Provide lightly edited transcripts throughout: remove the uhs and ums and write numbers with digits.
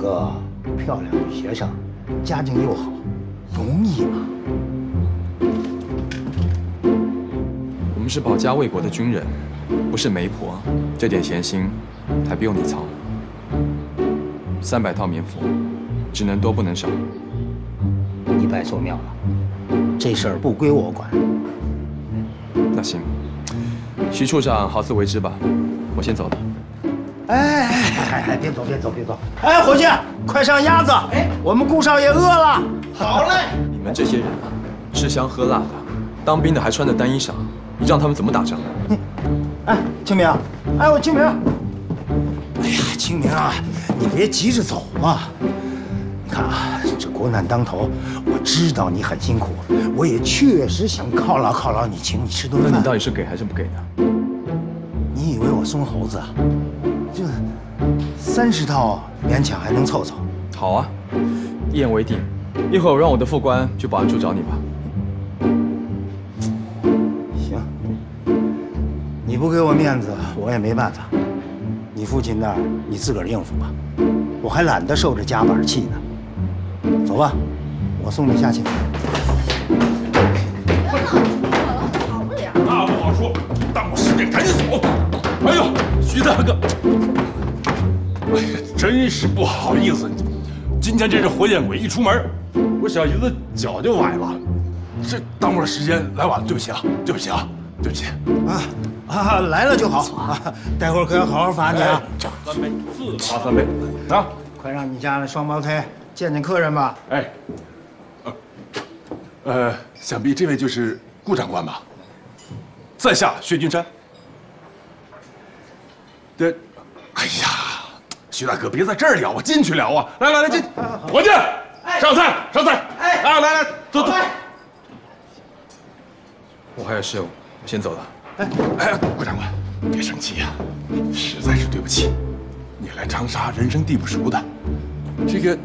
个漂亮女学生，家境又好，容易吗？ 我们是保家卫国的军人，不是媒婆，这点闲心还不用你操。300套棉服，只能多不能少。 你拜错庙了，这事儿不归我管。 那行，徐处长好自为之吧，我先走了。 哎，别走！哎，伙计，快上鸭子！哎，我们顾少爷饿了。好嘞。 你们这些人啊，吃香喝辣的，当兵的还穿着单衣裳，你让他们怎么打仗？ 哎，清明，哎，我清明。哎呀，清明啊，你别急着走嘛。你看啊，这国难当头，我知道你很辛苦，我也确实想犒劳你，请你吃顿饭。 那你到底是给还是不给呢？ 你以为我松猴子啊？就30套勉强还能凑凑。 好啊，一言为定。一会儿我让我的副官去保安处找你吧。 行，你不给我面子，我也没办法。你父亲那儿你自个儿应付吧，我还懒得受这夹板气呢。走吧，我送你下去。 那不好说，耽误时间，赶紧走。哎呦，徐大哥，哎呀，真是不好意思，今天这只活见鬼一出门，我小姨子脚就崴了，这耽误了时间，来晚了，对不起啊，对不起啊，对不起。 来了就好啊，待会儿可要好好罚你啊。 3杯，自罚3杯啊！ 快让你家的双胞胎见见客人吧。 哎，想必这位就是顾长官吧？在下薛君山。这，哎呀，徐大哥，别在这儿聊啊，进去聊啊！来，进，伙计，上菜。哎，来，走。 我还有事，我先走了。 哎，顾长官，别生气呀，实在是对不起。你来长沙，人生地不熟的，这个，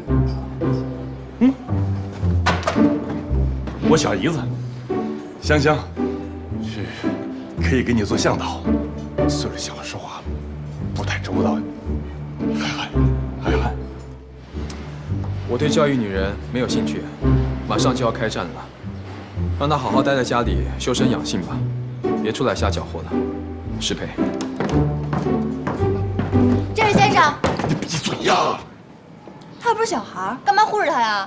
我小姨子香香，是可以给你做向导，岁数小，说话不太周到，海涵。 我对教育女人没有兴趣，马上就要开战了，让她好好待在家里修身养性吧，别出来瞎搅和了。适配。 这位先生， 你闭嘴呀！ 他不是小孩，干嘛护着他呀？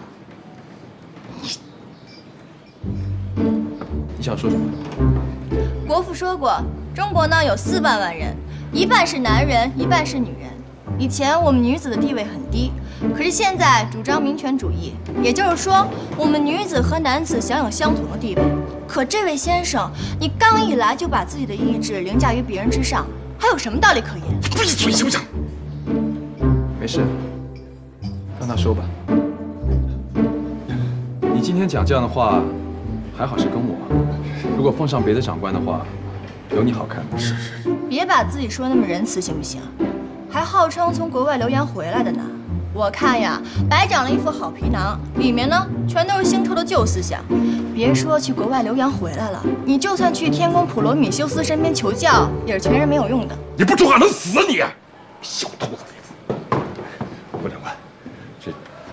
你想说什么？ 国父说过，中国呢有4万万人，一半是男人，一半是女人。以前我们女子的地位很低，可是现在主张民权主义，也就是说，我们女子和男子享有相同的地位。可这位先生，你刚一来就把自己的意志凌驾于别人之上，还有什么道理可言？ 闭嘴行不行？ 没事，让他说吧。你今天讲这样的话，还好是跟我。如果碰上别的长官的话，有你好看吗？ 是。 别把自己说那么仁慈行不行？还号称从国外留洋回来的呢。我看呀，白长了一副好皮囊，里面呢全都是腥臭的旧思想。别说去国外留洋回来了，你就算去天宫普罗米修斯身边求教，也是全然没有用的。 你不说话能死啊你！小兔子那副。顾长官，这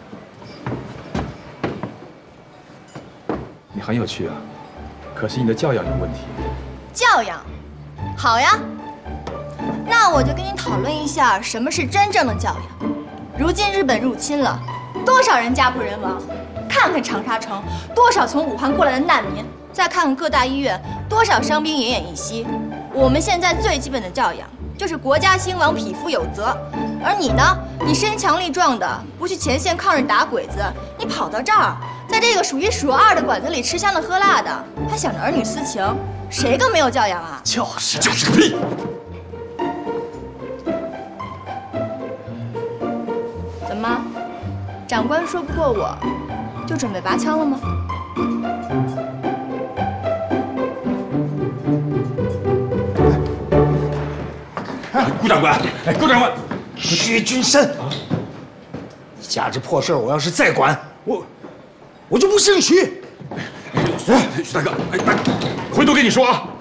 你很有趣啊，可是你的教养有问题。 教养，好呀。那我就跟你讨论一下什么是真正的教养。如今日本入侵了，多少人家破人亡？看看长沙城，多少从武汉过来的难民；再看看各大医院，多少伤兵奄奄一息。我们现在最基本的教养就是国家兴亡，匹夫有责。而你呢？你身强力壮的，不去前线抗日打鬼子，你跑到这儿，在这个数1数2的馆子里吃香的喝辣的，还想着儿女私情，谁更没有教养啊？ 就是个屁！ 怎么，长官说不过我，就准备拔枪了吗？ 顾长官，顾长官， 薛君山，你家这破事儿，我要是再管，我就不姓徐。 徐大哥，回头跟你说啊。